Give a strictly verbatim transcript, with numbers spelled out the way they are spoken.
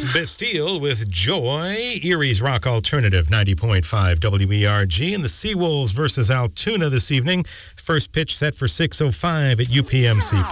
Bastille with Joy, Erie's Rock Alternative, ninety point five W E R G, and the Seawolves versus Altoona this evening. First pitch set for six oh five at U P M C